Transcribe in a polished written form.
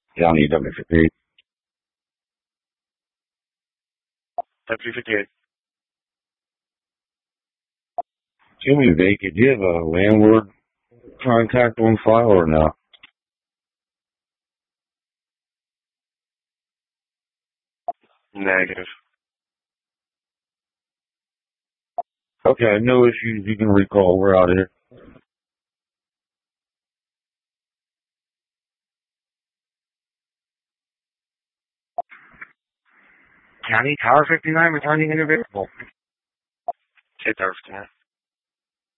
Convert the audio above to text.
Yeah, I need W58. W58. Jimmy Vacant, do you have a landlord contact on file or no? Negative. Okay, no issues. You can recall. We're out of here. County Tower 59 returning unavailable. Take Tower 59.